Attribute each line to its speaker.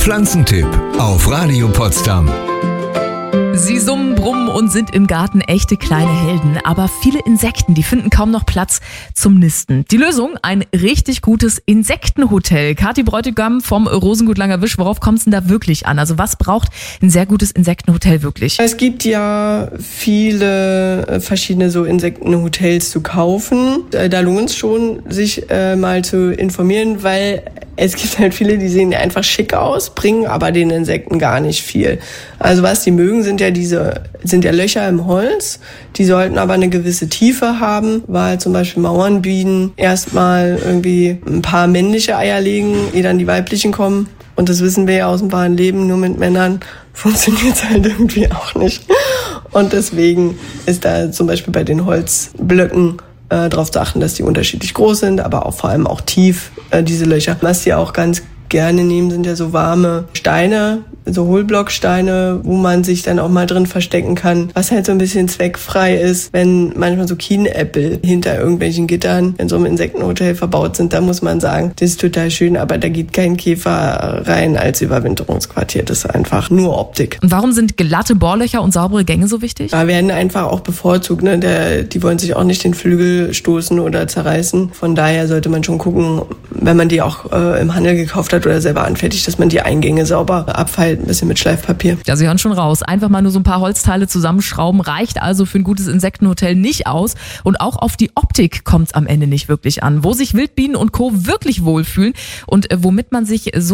Speaker 1: Pflanzentipp auf Radio Potsdam.
Speaker 2: Sie summen, brummen und sind im Garten echte kleine Helden. Aber viele Insekten, die finden kaum noch Platz zum Nisten. Die Lösung? Ein richtig gutes Insektenhotel. Kathi Bräutigam vom Rosengut Langerwisch. Worauf kommt es denn da wirklich an? Also was braucht ein sehr gutes Insektenhotel wirklich?
Speaker 3: Es gibt ja viele verschiedene so Insektenhotels zu kaufen. Da lohnt es schon, sich mal zu informieren, weil es gibt halt viele, die sehen einfach schick aus, bringen aber den Insekten gar nicht viel. Also was die mögen, sind ja Löcher im Holz. Die sollten aber eine gewisse Tiefe haben, weil zum Beispiel Mauernbienen erstmal irgendwie ein paar männliche Eier legen, ehe dann die weiblichen kommen. Und das wissen wir ja aus dem wahren Leben, nur mit Männern funktioniert es halt irgendwie auch nicht. Und deswegen ist da zum Beispiel bei den Holzblöcken darauf zu achten, dass die unterschiedlich groß sind, aber auch vor allem auch tief, diese Löcher. Was die auch ganz gerne nehmen, sind ja so warme Steine, so Hohlblocksteine, wo man sich dann auch mal drin verstecken kann, was halt so ein bisschen zweckfrei ist, wenn manchmal so Kienäpfel hinter irgendwelchen Gittern in so einem Insektenhotel verbaut sind, da muss man sagen, das ist total schön, aber da geht kein Käfer rein als Überwinterungsquartier, das ist einfach nur Optik.
Speaker 2: Und warum sind glatte Bohrlöcher und saubere Gänge so wichtig?
Speaker 3: Da werden einfach auch bevorzugt, ne? Die wollen sich auch nicht den Flügel stoßen oder zerreißen, von daher sollte man schon gucken, wenn man die auch im Handel gekauft hat oder selber anfertigt, dass man die Eingänge sauber abfeilt, ein bisschen mit Schleifpapier.
Speaker 2: Ja, Sie hören schon raus. Einfach mal nur so ein paar Holzteile zusammenschrauben, reicht also für ein gutes Insektenhotel nicht aus. Und auch auf die Optik kommt es am Ende nicht wirklich an. Wo sich Wildbienen und Co. wirklich wohlfühlen und womit man sich so